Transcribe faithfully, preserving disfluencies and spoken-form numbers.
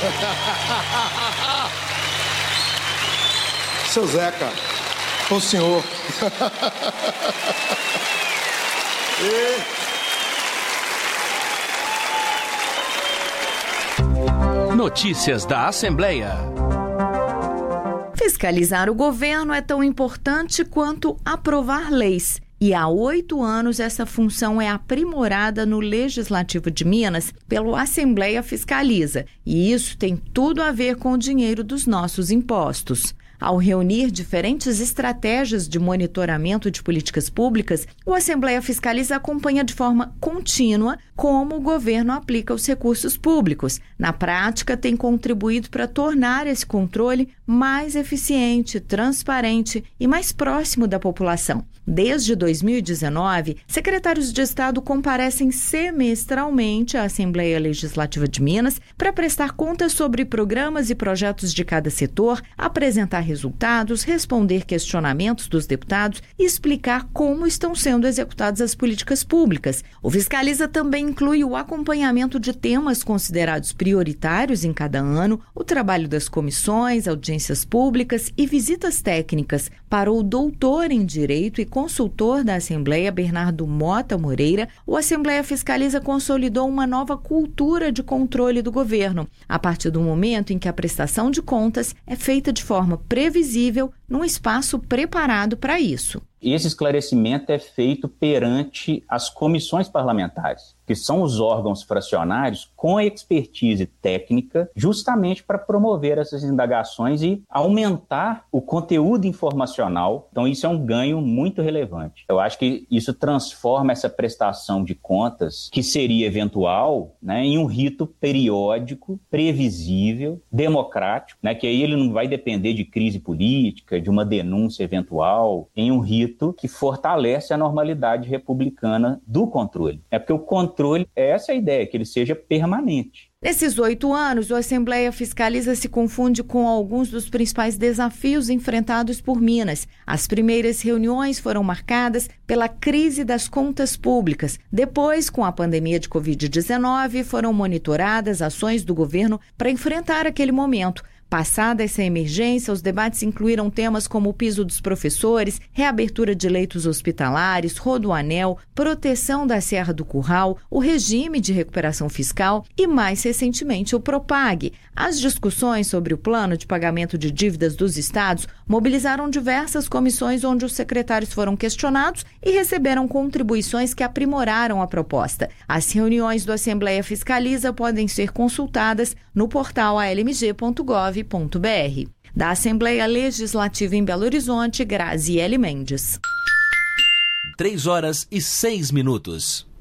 Seu Zeca, com o senhor. e... Notícias da Assembleia. Fiscalizar o governo é tão importante quanto aprovar leis. E há oito anos essa função é aprimorada no Legislativo de Minas pelo Assembleia Fiscaliza. E isso tem tudo a ver com o dinheiro dos nossos impostos. Ao reunir diferentes estratégias de monitoramento de políticas públicas, o Assembleia Fiscaliza acompanha de forma contínua como o governo aplica os recursos públicos. Na prática, tem contribuído para tornar esse controle mais eficiente, transparente e mais próximo da população. Desde dois mil e dezenove, secretários de Estado comparecem semestralmente à Assembleia Legislativa de Minas para prestar contas sobre programas e projetos de cada setor, apresentar resultados, responder questionamentos dos deputados e explicar como estão sendo executadas as políticas públicas. O Fiscaliza também inclui o acompanhamento de temas considerados prioritários em cada ano, o trabalho das comissões, audiências públicas e visitas técnicas. Para o doutor em Direito e consultor da Assembleia, Bernardo Mota Moreira, o Assembleia Fiscaliza consolidou uma nova cultura de controle do governo, a partir do momento em que a prestação de contas é feita de forma previsível, num espaço preparado para isso. Esse esclarecimento é feito perante as comissões parlamentares, que são os órgãos fracionários com expertise técnica, justamente para promover essas indagações e aumentar o conteúdo informacional. Então, isso é um ganho muito relevante. Eu acho que isso transforma essa prestação de contas, que seria eventual, né, em um rito periódico, previsível, democrático, né, que aí ele não vai depender de crise política, de uma denúncia eventual, em um rito que fortalece a normalidade republicana do controle. É porque o controle é essa a ideia, que ele seja permanente. Nesses oito anos, o Assembleia Fiscaliza se confunde com alguns dos principais desafios enfrentados por Minas. As primeiras reuniões foram marcadas pela crise das contas públicas. Depois, com a pandemia de covid dezenove, foram monitoradas ações do governo para enfrentar aquele momento. Passada essa emergência, os debates incluíram temas como o piso dos professores, reabertura de leitos hospitalares, rodoanel, proteção da Serra do Curral, o regime de recuperação fiscal e, mais recentemente, o Propag. As discussões sobre o plano de pagamento de dívidas dos estados mobilizaram diversas comissões onde os secretários foram questionados e receberam contribuições que aprimoraram a proposta. As reuniões do Assembleia Fiscaliza podem ser consultadas no portal a l m g ponto gov ponto b r. Da Assembleia Legislativa em Belo Horizonte, Graziele Mendes. Três horas e seis minutos.